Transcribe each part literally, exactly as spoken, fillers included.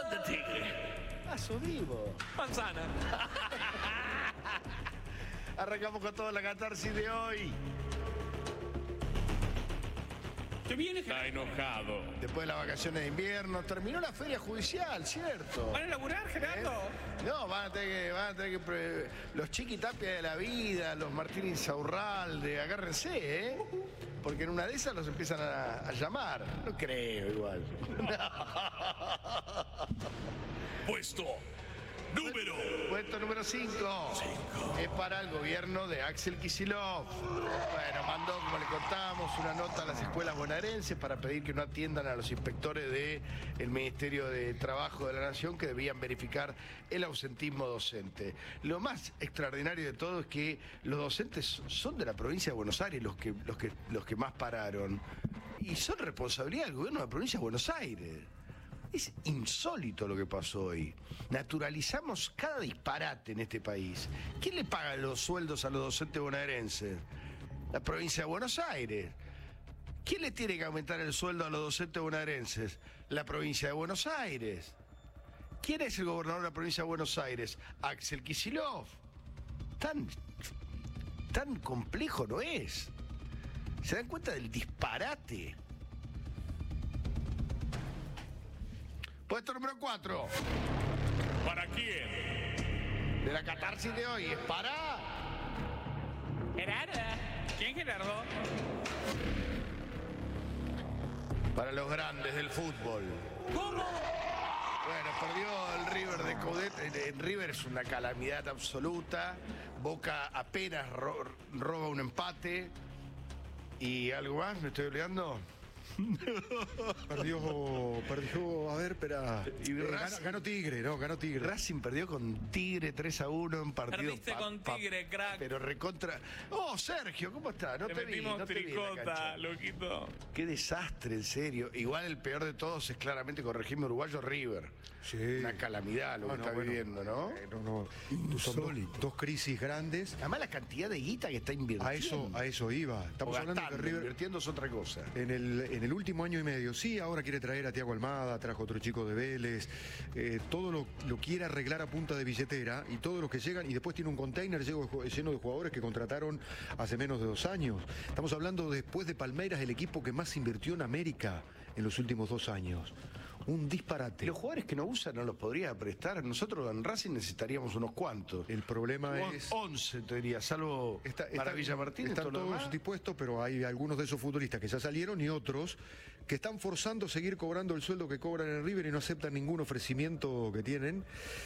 de tigre. Paso vivo. Manzana. Arrancamos con toda la catarsis de hoy. ¿Te viene? Está enojado. Después de las vacaciones de invierno, terminó la feria judicial, ¿cierto? ¿Van a laburar, Gerardo? ¿Eh? No, van a tener que, van a tener que pre- los Chiquitapia de la vida, los Martín Insaurralde, agárrense, ¿eh? Porque en una de esas los empiezan a, a llamar. No creo igual. Puesto número. Puesto número cinco. Es para el gobierno de Axel Kicillof. Bueno, mandó, como le contamos, una nota a las escuelas bonaerenses para pedir que no atiendan a los inspectores del Ministerio de Trabajo de la Nación que debían verificar el ausentismo docente. Lo más extraordinario de todo es que los docentes son de la provincia de Buenos Aires los que, los que, los que más pararon. Y son responsabilidad del gobierno de la provincia de Buenos Aires. Es insólito lo que pasó hoy. Naturalizamos cada disparate en este país. ¿Quién le paga los sueldos a los docentes bonaerenses? La provincia de Buenos Aires. ¿Quién le tiene que aumentar el sueldo a los docentes bonaerenses? La provincia de Buenos Aires. ¿Quién es el gobernador de la provincia de Buenos Aires? Axel Kicillof. Tan, tan complejo no es. ¿Se dan cuenta del disparate? Puesto número cuatro. ¿Para quién? De la catarsis de hoy es para... Gerardo. ¿Quién, Gerardo? Para los grandes del fútbol. ¿Cómo? Bueno, perdió el River de Coudet. El River es una calamidad absoluta. Boca apenas ro roba un empate. ¿Y algo más? ¿Me estoy olvidando? Perdió, perdió, a ver, espera. Y Eh, Racing- ganó, ganó Tigre, ¿no? Ganó Tigre. Racing perdió con Tigre tres a uno en partido. Perdiste con Tigre, crack. Pero recontra... Oh, Sergio, ¿cómo estás? No Te te, vi, metimos no te vi en la tricota, cancha. loquito. Qué desastre, en serio. Igual el peor de todos es claramente, corregime, uruguayo River. Sí. Una calamidad lo Ah, que no, está bueno, viviendo, ¿no? eh, no, no. Son dos, dos crisis grandes. Además la cantidad de guita que está invirtiendo. A eso, a eso iba. Estamos O hablando gastando, que River invirtiendo es otra cosa. en el, en el último año y medio, sí, ahora quiere traer a Thiago Almada, trajo otro chico de Vélez, eh, todo lo, lo quiere arreglar a punta de billetera y todos los que llegan, y después tiene un container lleno de, ju- lleno de jugadores que contrataron hace menos de dos años. Estamos hablando después de Palmeiras, el equipo que más invirtió en América en los últimos dos años. Un disparate. Los jugadores que no usan no los podría prestar. Nosotros en Racing necesitaríamos unos cuantos. El problema On- es... once, te diría, salvo Está- está- Maravilla Martínez. Están todo lo todos demás. dispuestos, pero hay algunos de esos futbolistas que ya salieron y otros que están forzando a seguir cobrando el sueldo que cobran en River y no aceptan ningún ofrecimiento que tienen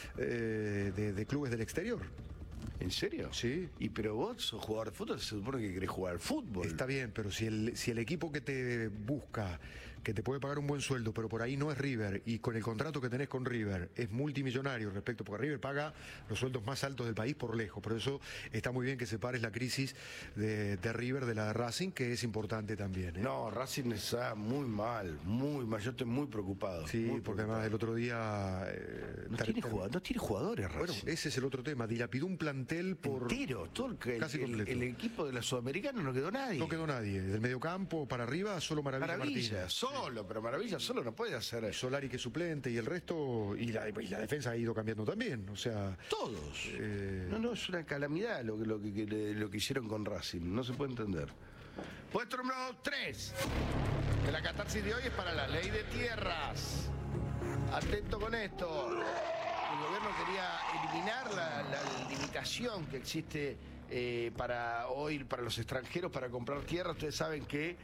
eh, de, de clubes del exterior. ¿En serio? Sí. Y pero vos sos jugador de fútbol, se supone que querés jugar al fútbol. Está bien, pero si el, si el equipo que te busca, que te puede pagar un buen sueldo, pero por ahí no es River, y con el contrato que tenés con River es multimillonario respecto, porque River paga los sueldos más altos del país por lejos. Por eso está muy bien que separes la crisis de, de River de la de Racing, que es importante también, ¿eh? No, Racing está muy mal, muy mal. Yo estoy muy preocupado. Sí, muy porque preocupado. además el otro día... eh, No ter- tiene, ter- jugador- no tiene jugadores, Bueno, Racing. ese es el otro tema. Dilapidó un plantel por... Entero, todo el, el, Casi el- completo. el equipo de la Sudamericana no quedó nadie. No quedó nadie. Del mediocampo para arriba, solo Maravilla, Maravilla, Martínez. solo, pero Maravilla solo no puede hacer eso. Solari que es suplente y el resto, y la, y la defensa ha ido cambiando también, o sea... Todos. Eh, No, no, es una calamidad lo que, lo, que, que- lo que hicieron con Racing, no se puede entender. Puesto número tres de la catarsis de hoy es para la ley de tierras. Atento con esto. El gobierno quería eliminar la, la limitación que existe eh, para hoy, para los extranjeros, para comprar tierra. Ustedes saben que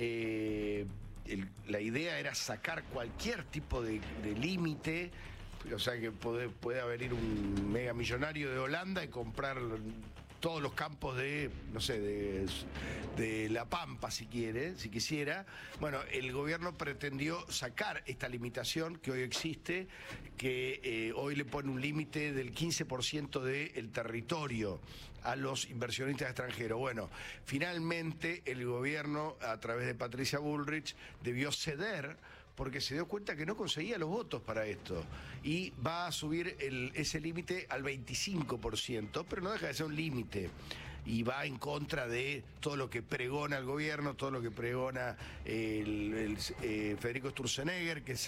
eh, el- la idea era sacar cualquier tipo de, de límite. O sea que puede, puede venir un mega millonario de Holanda y comprar todos los campos de, no sé, de, de La Pampa, si quiere, si quisiera. Bueno, el gobierno pretendió sacar esta limitación que hoy existe, que eh, hoy le pone un límite del quince por ciento del territorio a los inversionistas extranjeros. Bueno, finalmente el gobierno, a través de Patricia Bullrich, debió ceder porque se dio cuenta que no conseguía los votos para esto. Y va a subir el, ese límite al veinticinco por ciento, pero no deja de ser un límite. Y va en contra de todo lo que pregona el gobierno, todo lo que pregona el, el, eh, Federico Sturzenegger, que es